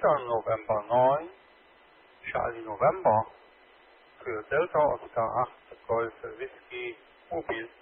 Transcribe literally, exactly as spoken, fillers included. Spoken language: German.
Delta November neun, Charlie November für Delta Oscar acht, Golf Whisky, Mobil.